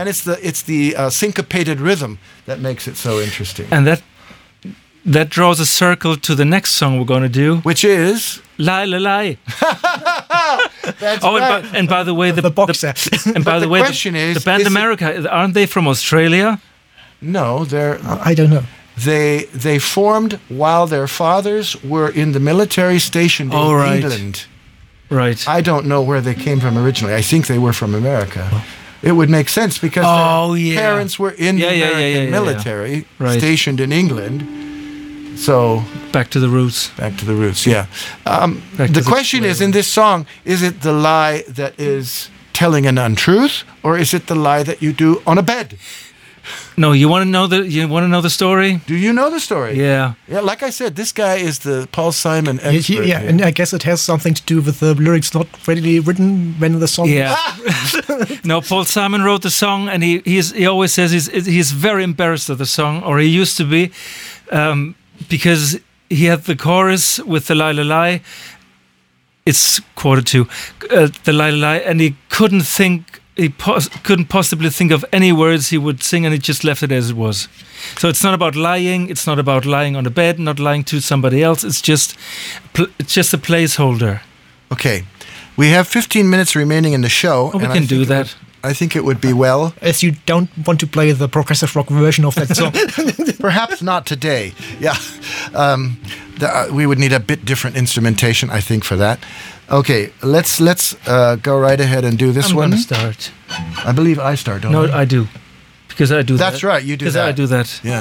And it's the syncopated rhythm that makes it so interesting. And that draws a circle to the next song we're going to do, which is Lie, Lie, Lie. That's right. And by the way, the box set. And by the way, the band America, aren't they from Australia? No, they're. I don't know. They formed while their fathers were in the military stationed in England. Right. I don't know where they came from originally. I think they were from America. It would make sense because their parents were in the American military stationed in England. So back to the roots. Back to the roots. Yeah. The question is, in this song, is it the lie that is telling an untruth, or is it the lie that you do on a bed? No, you want to know the story? Do you know the story? Yeah. Yeah, like I said, this guy is the Paul Simon expert. Yeah, and I guess it has something to do with the lyrics not readily written when the song. Yeah. No, Paul Simon wrote the song, and he always says he's very embarrassed of the song, or he used to be, because he had the chorus with the Lie, Lie, Lie. It's 1:45, the Lie, Lie, Lie, and he couldn't think. He couldn't possibly think of any words he would sing, and he just left it as it was. So it's not about lying. It's not about lying on the bed, not lying to somebody else. It's just a placeholder. Okay, we have 15 minutes remaining in the show. Oh, we can do that. I think it would be well. As you don't want to play the progressive rock version of that song. Perhaps not today. Yeah, we would need a bit different instrumentation, I think, for that. Okay, let's go right ahead and do this one. I'm going to start. I believe I start, don't I? No, I do. Because I do that. That's right, you do that. Because I do that. Yeah.